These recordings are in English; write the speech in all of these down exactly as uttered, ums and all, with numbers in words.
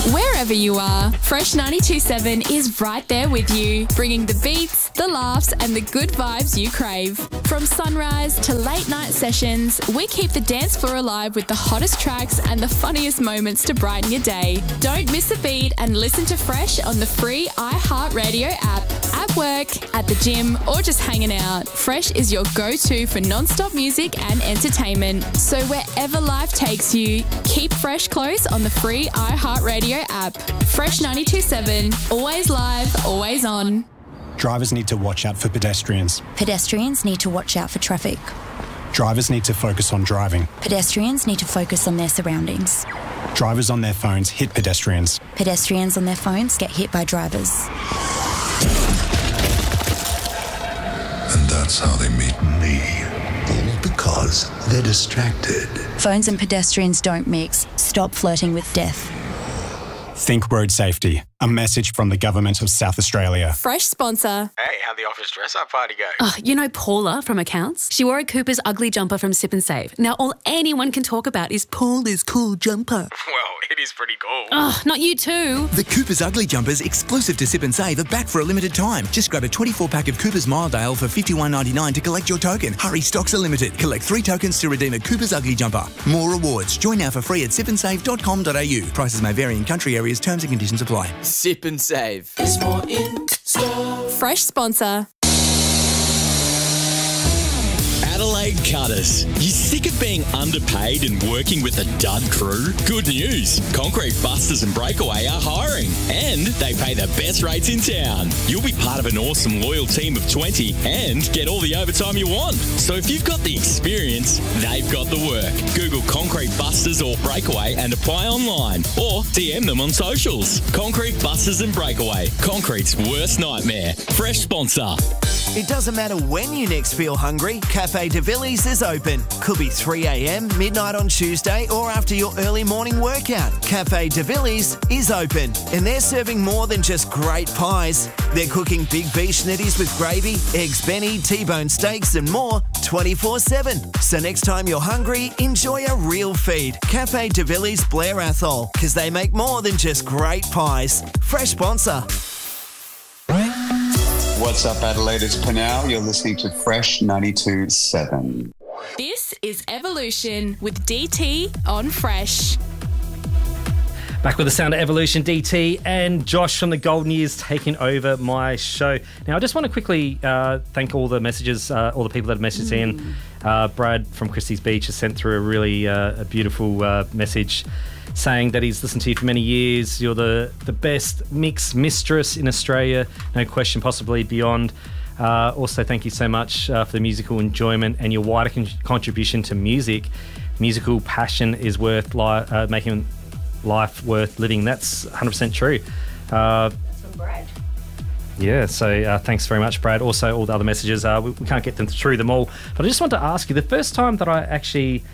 Wherever you are, Fresh ninety-two point seven is right there with you, bringing the beats, the laughs and the good vibes you crave. From sunrise to late night sessions, we keep the dance floor alive with the hottest tracks and the funniest moments to brighten your day. Don't miss a beat and listen to Fresh on the free iHeartRadio app. At work, at the gym or just hanging out, Fresh is your go-to for non-stop music and entertainment. So wherever life takes you, keep Fresh close on the free iHeartRadio app. Fresh ninety-two point seven, always live, always on. Drivers need to watch out for pedestrians. Pedestrians need to watch out for traffic. Drivers need to focus on driving. Pedestrians need to focus on their surroundings. Drivers on their phones hit pedestrians. Pedestrians on their phones get hit by drivers. And that's how they meet me. All because they're distracted. Phones and pedestrians don't mix. Stop flirting with death. Think road safety. A message from the Government of South Australia. Fresh sponsor. Hey, how'd the office dress-up party go? Oh, you know Paula from accounts? She wore a Cooper's ugly jumper from Sip and Save. Now all anyone can talk about is Paula's cool jumper. Well, it is pretty cool. Oh, not you too. The Cooper's Ugly Jumpers, exclusive to Sip and Save, are back for a limited time. Just grab a twenty-four pack of Cooper's Miledale for fifty-one ninety-nine to collect your token. Hurry, stocks are limited. Collect three tokens to redeem a Cooper's Ugly Jumper. More rewards. Join now for free at sip and save dot com dot a u. Prices may vary in country areas. Terms and conditions apply. Sip and Save. There's more in store. Fresh sponsor. Adelaide Cutters. You sick of being underpaid and working with a dud crew? Good news. Concrete Busters and Breakaway are hiring and they pay the best rates in town. You'll be part of an awesome loyal team of twenty and get all the overtime you want. So if you've got the experience, they've got the work. Google Concrete Busters or Breakaway and apply online or D M them on socials. Concrete Busters and Breakaway. Concrete's worst nightmare. Fresh sponsor. It doesn't matter when you next feel hungry, Cafe de Villiers is open. Could be three a m, midnight on Tuesday or after your early morning workout. Cafe de Villiers is open and they're serving more than just great pies. They're cooking big beef schnitties with gravy, eggs Benny, T-bone steaks and more twenty-four seven. So next time you're hungry, enjoy a real feed. Cafe de Villiers Blair Athol, because they make more than just great pies. Fresh sponsor. What's up, Adelaide? It's Panal. You're listening to Fresh ninety-two point seven. This is Evolution with D T on Fresh. Back with the sound of Evolution, D T and Josh from the Golden Years taking over my show. Now, I just want to quickly uh, thank all the messages, uh, all the people that have messaged mm. in. Uh, Brad from Christie's Beach has sent through a really uh, a beautiful uh, message saying that he's listened to you for many years. You're the, the best mix mistress in Australia, no question, possibly beyond. Uh, also, thank you so much uh, for the musical enjoyment and your wider con- contribution to music. Musical passion is worth li- uh, making life worth living. That's one hundred percent true. Uh, That's from Brad. Yeah, so uh, thanks very much, Brad. Also, all the other messages, uh, we, we can't get them through them all. But I just want to ask you, the first time that I actually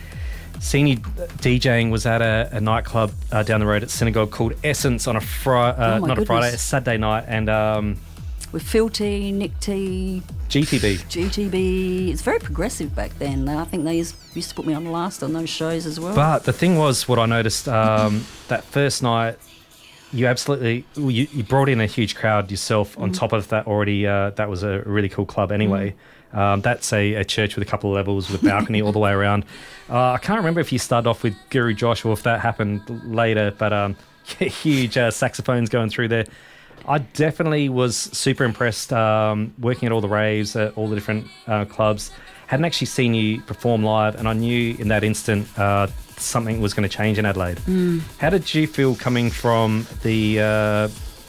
seen you DJing was at a, a nightclub uh, down the road at Synagogue called Essence on a Friday, uh, oh my not goodness. a Friday, a Saturday night, and um, with Phil T, Nick T, G T B. G T B. It's very progressive back then. I think they used, used to put me on last on those shows as well. But the thing was, what I noticed um, that first night, you absolutely you, you brought in a huge crowd yourself. On mm. top of that, already uh, that was a really cool club anyway. Mm. Um, that's a, a church with a couple of levels with a balcony all the way around. Uh, I can't remember if you started off with Guru Josh or if that happened later, but um, huge uh, saxophones going through there. I definitely was super impressed um, working at all the raves, at all the different uh, clubs. Hadn't actually seen you perform live, and I knew in that instant uh, something was going to change in Adelaide. Mm. How did you feel coming from the uh,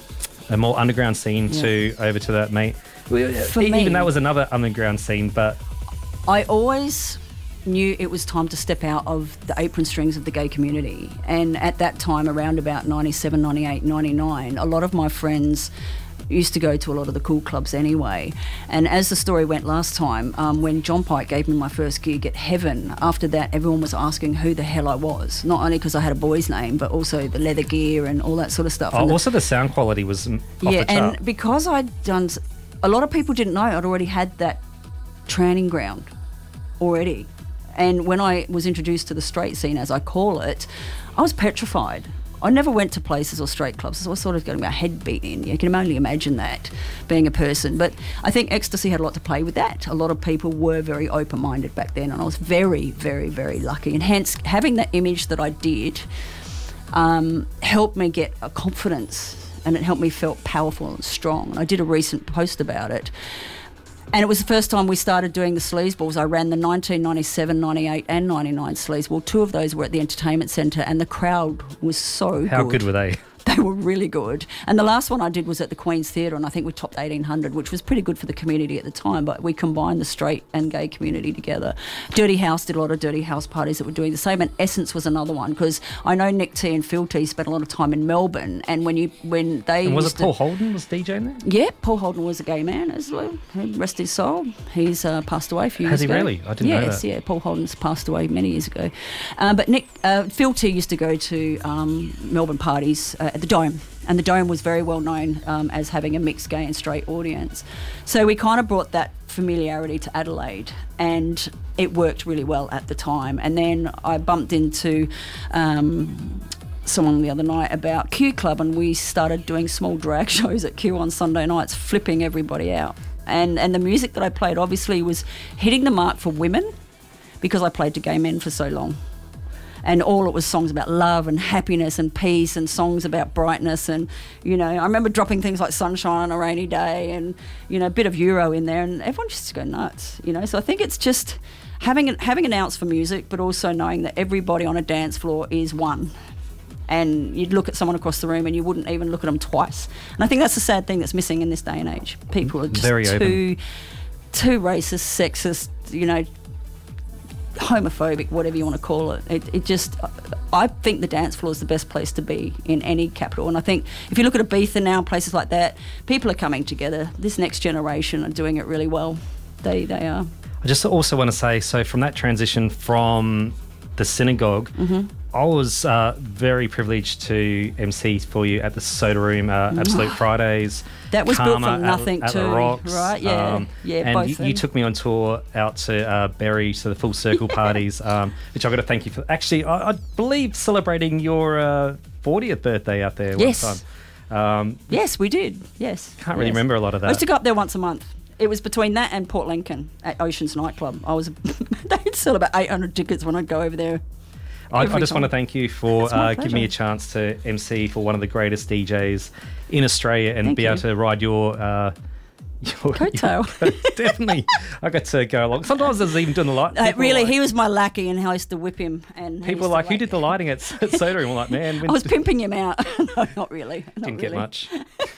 a more underground scene yeah. to over to that, mate? For Even me, that was another underground scene, but I always knew it was time to step out of the apron strings of the gay community. And at that time, around about ninety-seven, ninety-eight, ninety-nine, a lot of my friends used to go to a lot of the cool clubs anyway. And as the story went last time, um, when John Pike gave me my first gig at Heaven, after that everyone was asking who the hell I was, not only because I had a boy's name but also the leather gear and all that sort of stuff. Oh, and also the, the sound quality was off yeah, the chart. and because I'd done, a lot of people didn't know I'd already had that training ground already. And when I was introduced to the straight scene, as I call it, I was petrified. I never went to places or straight clubs, so I was sort of getting my head beat in. You can only imagine that, being a person. But I think ecstasy had a lot to play with that. A lot of people were very open-minded back then, and I was very, very, very lucky. And hence, having that image that I did um, helped me get a confidence, and it helped me feel powerful and strong. And I did a recent post about it. And it was the first time we started doing the sleazeballs. I ran the nineteen ninety-seven, ninety-eight and ninety-nine sleazeball. Two of those were at the entertainment centre, and the crowd was so good. How good were they? They were really good. And the last one I did was at the Queen's Theatre, and I think we topped eighteen hundred, which was pretty good for the community at the time, but we combined the straight and gay community together. Dirty House did a lot of Dirty House parties that were doing the same, and Essence was another one, because I know Nick T and Phil T spent a lot of time in Melbourne, and when you when they and was used it Paul to, Holden was DJing there? Yeah, Paul Holden was a gay man as well. Rest his soul. He's uh, passed away a few Has years he ago. really? I didn't yes, know that. yeah, Paul Holden's passed away many years ago. Uh, but Nick, uh, Phil T used to go to um, Melbourne parties uh, at the Dome. And the Dome was very well known um, as having a mixed gay and straight audience. So we kind of brought that familiarity to Adelaide, and it worked really well at the time. And then I bumped into um, someone the other night about Q Club, and we started doing small drag shows at Q on Sunday nights, flipping everybody out. And, and the music that I played obviously was hitting the mark for women, because I played to gay men for so long. And all it was songs about love and happiness and peace, and songs about brightness. And, you know, I remember dropping things like Sunshine on a Rainy Day and, you know, a bit of Euro in there, and everyone just go nuts, you know. So I think it's just having an, having an ounce for music, but also knowing that everybody on a dance floor is one. And you'd look at someone across the room and you wouldn't even look at them twice. And I think that's the sad thing that's missing in this day and age. People are just Very too, open. too racist, sexist, you know, homophobic, whatever you want to call it. It, it just, I think the dance floor is the best place to be in any capital. And I think if you look at Ibiza now, places like that, people are coming together. This next generation are doing it really well. They, they are. I just also want to say, so from that transition from the synagogue, Mm-hmm. I was uh, very privileged to M C for you at the Soda Room, uh, Absolute Fridays. That was built Karma from nothing at, at too, the Rocks. right? Yeah, um, yeah. And both you, them. you took me on tour out to uh, Berry, to the Full Circle parties, um, which I've got to thank you for. Actually, I, I believe celebrating your uh, fortieth birthday out there Yes. one time. Um, Yes, we did. Yes. Can't really yes. remember a lot of that. I used to go up there once a month. It was between that and Port Lincoln at Oceans Nightclub. I was they'd sell about eight hundred tickets when I'd go over there. I, I every just time. want to thank you for It's my uh, giving me a pleasure. chance to M C for one of the greatest D Js in Australia, and Thank be you. able to ride your, uh, your Coattail. Definitely, I got to go along. Sometimes I was even doing the light. Uh, people really, were like, he was my lackey, and I used to whip him. And he people used were like, to who did the lighting at, at Soda? And we're like, man, when I was pimping him out. No, not really. Not didn't get really. much.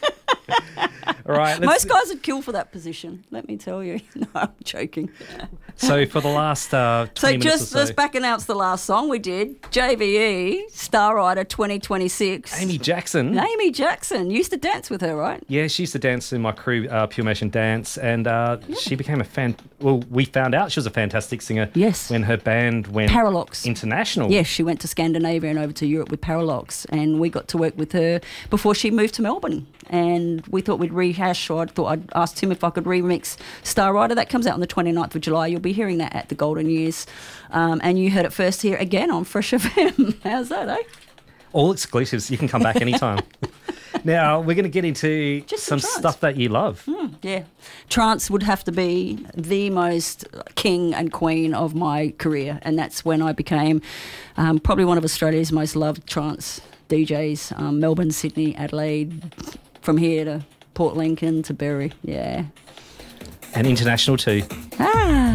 All right, let's, Most guys would kill for that position. Let me tell you. No, I'm joking. so for the last uh, So twenty minutes just or so, let's back announce the last song we did. J V E Star Rider twenty twenty-six. Amy Jackson. Amy Jackson. You used to dance with her, right? Yeah, she used to dance in my crew, uh, Pure Motion Dance, and uh, she became a fan. Well, we found out she was a fantastic singer. Yes. When her band went Paralox. international. Yes, she went to Scandinavia and over to Europe with Paralox, and we got to work with her before she moved to Melbourne. And we thought we'd rehash, or I thought I'd ask Tim if I could remix Star Rider. That comes out on the twenty-ninth of July. You'll be hearing that at the Golden Years. Um, and you heard it first here again on Fresh F M. How's that, eh? All exclusives. You can come back anytime. Now, we're going to get into Just some some trance. stuff that you love. Mm, yeah. Trance would have to be the most king and queen of my career. And that's when I became um, probably one of Australia's most loved trance D Js. Um, Melbourne, Sydney, Adelaide, from here to Port Lincoln to Berry. Yeah. And international too. Ah.